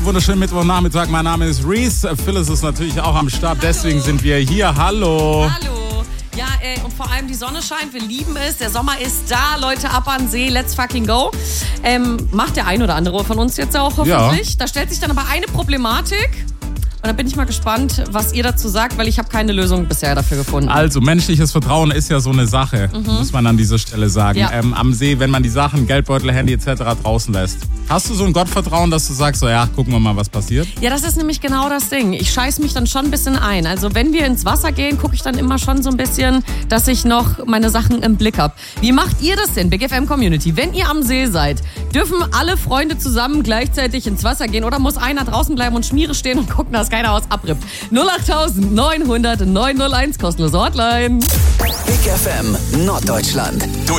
Wunderschönen Mittwochnachmittag, mein Name ist Reese. Phyllis ist natürlich auch am Start, deswegen sind wir hier. Hallo. Hallo. Ja, und vor allem die Sonne scheint, wir lieben es. Der Sommer ist da, Leute, ab an See, let's fucking go. Macht der ein oder andere von uns jetzt auch hoffentlich. Ja. Da stellt sich dann aber eine Problematik. Und da bin ich mal gespannt, was ihr dazu sagt, weil ich habe keine Lösung bisher dafür gefunden. Also, menschliches Vertrauen ist ja so eine Sache, muss man an dieser Stelle sagen. Ja. Am See, wenn man die Sachen, Geldbeutel, Handy etc. draußen lässt. Hast du so ein Gottvertrauen, dass du sagst, so ja, gucken wir mal, was passiert? Ja, das ist nämlich genau das Ding. Ich scheiß mich dann schon ein bisschen ein. Also wenn wir ins Wasser gehen, gucke ich dann immer schon so ein bisschen, dass ich noch meine Sachen im Blick habe. Wie macht ihr das denn, Big FM Community? Wenn ihr am See seid, dürfen alle Freunde zusammen gleichzeitig ins Wasser gehen oder muss einer draußen bleiben und Schmiere stehen und gucken, dass keiner was abrippt? 08000 900 901, kostenlose Hotline. Big FM Norddeutschland.